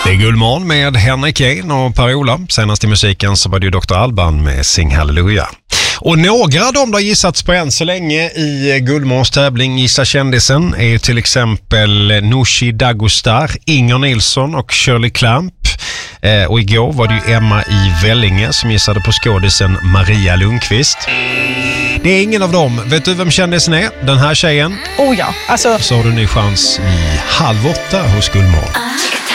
Det är Guldmorgon med Henrik Kane och Per-Ola. Senast i musiken så var det ju Dr. Alban med Sing Halleluja. Och några av dem har gissats på än så länge i Guldmorgons tävling Gissa kändisen är ju till exempel Nooshi Dagostar, Inger Nilsson och Shirley Clamp. Och igår var det ju Emma i Vellinge som gissade på skådisen Maria Lundqvist. Det är ingen av dem. Vet du vem kändisen är? Den här tjejen? Oh ja, alltså... Så har du en ny chans i 7:30 hos Guldmorgon.